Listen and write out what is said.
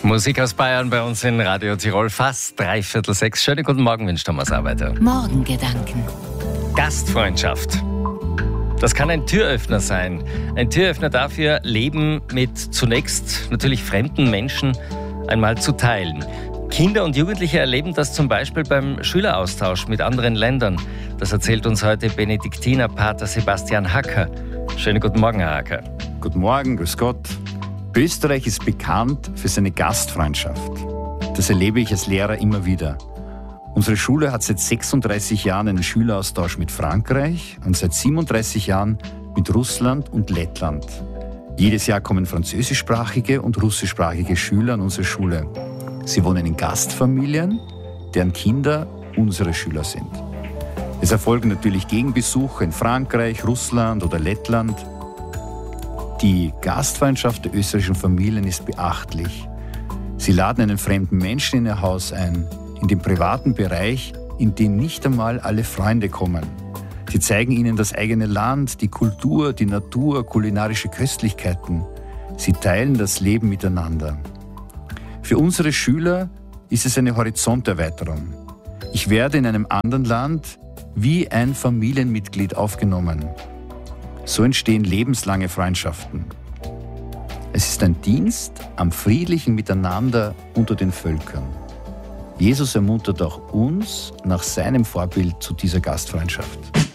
Musik aus Bayern bei uns in Radio Tirol, fast 5:45. Schönen guten Morgen, wünscht Thomas Arbeiter. Morgengedanken. Gastfreundschaft. Das kann ein Türöffner sein. Ein Türöffner dafür, Leben mit zunächst natürlich fremden Menschen einmal zu teilen. Kinder und Jugendliche erleben das zum Beispiel beim Schüleraustausch mit anderen Ländern. Das erzählt uns heute Benediktinerpater Sebastian Hacker. Schönen guten Morgen, Herr Hacker. Guten Morgen, grüß Gott. Österreich ist bekannt für seine Gastfreundschaft. Das erlebe ich als Lehrer immer wieder. Unsere Schule hat seit 36 Jahren einen Schüleraustausch mit Frankreich und seit 37 Jahren mit Russland und Lettland. Jedes Jahr kommen französischsprachige und russischsprachige Schüler an unsere Schule. Sie wohnen in Gastfamilien, deren Kinder unsere Schüler sind. Es erfolgen natürlich Gegenbesuche in Frankreich, Russland oder Lettland. Die Gastfreundschaft der österreichischen Familien ist beachtlich. Sie laden einen fremden Menschen in ihr Haus ein, in den privaten Bereich, in den nicht einmal alle Freunde kommen. Sie zeigen ihnen das eigene Land, die Kultur, die Natur, kulinarische Köstlichkeiten. Sie teilen das Leben miteinander. Für unsere Schüler ist es eine Horizonterweiterung. Ich werde in einem anderen Land wie ein Familienmitglied aufgenommen. So entstehen lebenslange Freundschaften. Es ist ein Dienst am friedlichen Miteinander unter den Völkern. Jesus ermuntert auch uns nach seinem Vorbild zu dieser Gastfreundschaft.